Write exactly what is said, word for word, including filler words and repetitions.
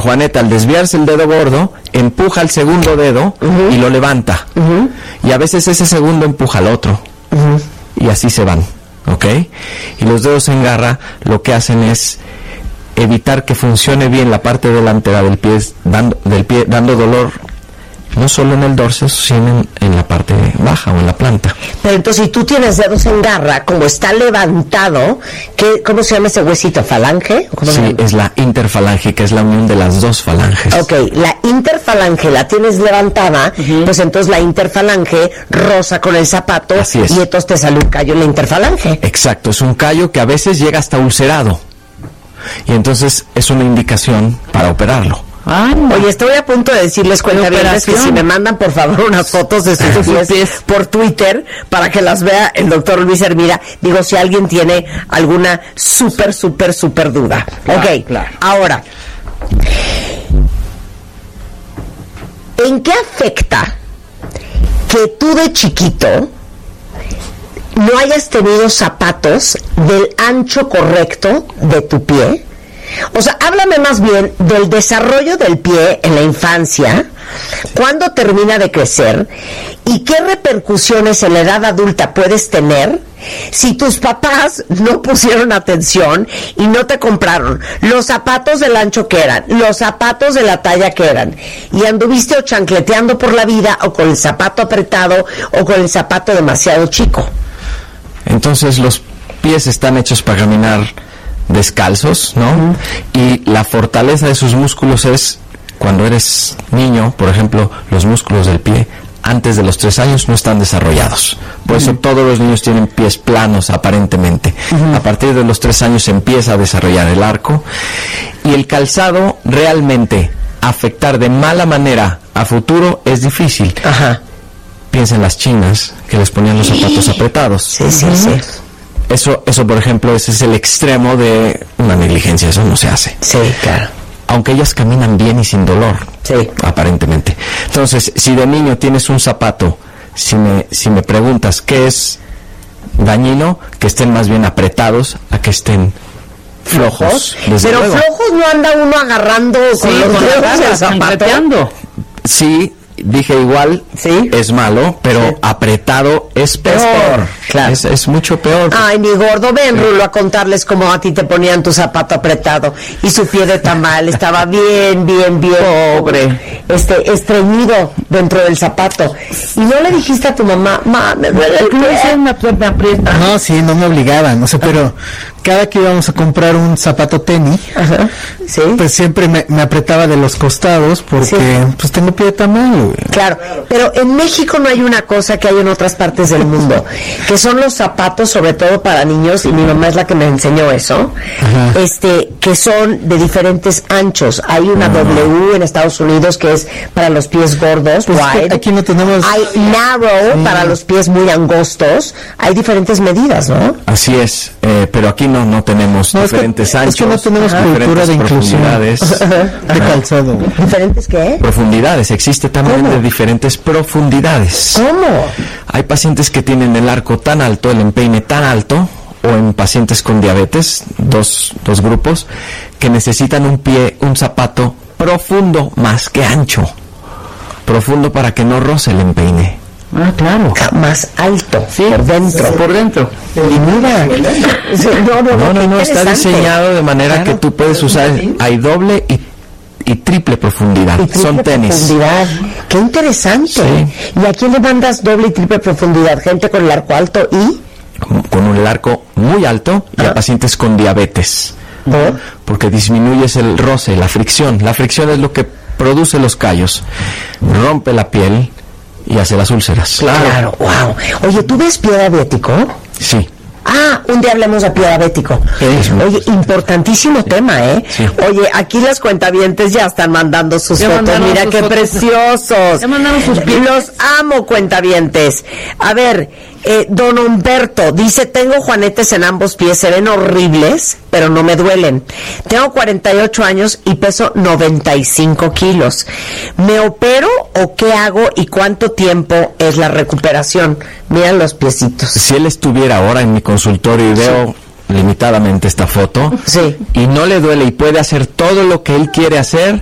Juaneta, al desviarse el dedo gordo, empuja el segundo dedo uh-huh. y lo levanta. Uh-huh. Y a veces ese segundo empuja al otro. Uh-huh. Y así se van, ¿ok? Y los dedos en garra lo que hacen es evitar que funcione bien la parte delantera del pie, dando, del pie, dando dolor no solo en el dorso, sino en, en la parte baja o en la planta. Pero entonces, si tú tienes dedos en garra, como está levantado, ¿qué, ¿cómo se llama ese huesito? ¿Falange? ¿Cómo sí, es la interfalange, que es la unión de las dos falanges. Ok, la interfalange la tienes levantada, uh-huh. pues entonces la interfalange roza con el zapato. Así es. Y entonces te sale un callo en la interfalange. Exacto, es un callo que a veces llega hasta ulcerado. Y entonces es una indicación para operarlo. Ah, no. Oye, estoy a punto de decirles, cuentavientes, que si me mandan por favor unas fotos de sus pies, pies por Twitter para que las vea el doctor Luis Hermida. Digo, si alguien tiene alguna súper, súper, súper duda. Claro, ok, claro. Ahora, ¿en qué afecta que tú de chiquito no hayas tenido zapatos del ancho correcto de tu pie? O sea, háblame más bien del desarrollo del pie en la infancia, cuándo termina de crecer y qué repercusiones en la edad adulta puedes tener si tus papás no pusieron atención y no te compraron los zapatos del ancho que eran, los zapatos de la talla que eran, y anduviste o chancleteando por la vida o con el zapato apretado o con el zapato demasiado chico. Entonces los pies están hechos para caminar descalzos, ¿no? Uh-huh. Y la fortaleza de sus músculos es, cuando eres niño, por ejemplo, los músculos del pie antes de los tres años no están desarrollados. Por uh-huh. eso todos los niños tienen pies planos aparentemente. Uh-huh. A partir de los tres años se empieza a desarrollar el arco, y el calzado realmente afectar de mala manera a futuro es difícil. Ajá. Piensa en las chinas que les ponían los zapatos apretados. Sí, sí, uh-huh. sí. Eso, eso, por ejemplo, ese es el extremo de una negligencia, eso no se hace. Sí, claro. Aunque ellas caminan bien y sin dolor, sí, aparentemente. Entonces, si de niño tienes un zapato, si me, si me preguntas qué es dañino, que estén más bien apretados a que estén flojos. Pero luego, flojos no anda uno agarrando sí, con los dedos del zapato. Sí. Dije igual, ¿sí? Es malo, pero sí, apretado es peor. Es peor, claro. Es, es mucho peor. Ay, mi gordo, ven, sí, Rulo, a contarles cómo a ti te ponían tu zapato apretado y su pie de tamal estaba bien, bien, bien pobre, este, estreñido dentro del zapato. Y no le dijiste a tu mamá, mamá, me duele el pie, me, me aprieta. No, sí, no me obligaban, no sé, pero cada que íbamos a comprar un zapato tenis, ajá, ¿sí? Pues siempre me, me apretaba de los costados porque sí, pues tengo pie de tamal. Claro, pero en México no hay una cosa que hay en otras partes del mundo, que son los zapatos, sobre todo para niños, y mi mamá es la que me enseñó eso, ajá, este, que son de diferentes anchos. Hay una uh-huh. W en Estados Unidos que es para los pies gordos, pues wide. Aquí no tenemos. Hay narrow, sí, para los pies muy angostos. Hay diferentes medidas, ¿no? Así es, eh, pero aquí no, no tenemos no, diferentes es que, anchos. Es que no tenemos ajá, cultura de inclusión de calzado. ¿Diferentes qué? Profundidades, existe también de diferentes profundidades. ¿Cómo? Hay pacientes que tienen el arco tan alto, el empeine tan alto, o en pacientes con diabetes, dos, dos grupos, que necesitan un pie, un zapato profundo más que ancho. Profundo para que no roce el empeine. Ah, claro. Más alto, sí, por dentro. Sí, por dentro. Y mira, no, no, no, no, no está diseñado de manera claro, que tú puedes usar, hay doble y y triple profundidad, y triple son tenis. Profundidad. Qué interesante. Sí. ¿Y a quién le mandas doble y triple profundidad? ¿Gente con el arco alto y? Con un arco muy alto y ah. a pacientes con diabetes. ¿Oh? Porque disminuyes el roce, la fricción. La fricción es lo que produce los callos. Rompe la piel y hace las úlceras. Claro, wow. Oye, ¿tú ves pie diabético? Sí. Ah, un día hablemos de pie diabético. Eso. Oye, importantísimo sí, tema, ¿eh? Sí. Oye, aquí las cuentavientes ya están mandando sus ya fotos. Mira qué fotos. Preciosos. Ya mandaron sus pies. Los amo, cuentavientes. A ver, eh, don Humberto dice, tengo juanetes en ambos pies, se ven horribles, pero no me duelen. Tengo cuarenta y ocho años y peso noventa y cinco kilos. ¿Me opero o qué hago y cuánto tiempo es la recuperación? Miren los piecitos. Si él estuviera ahora en mi consultorio y veo sí, limitadamente esta foto, sí, y no le duele y puede hacer todo lo que él quiere hacer,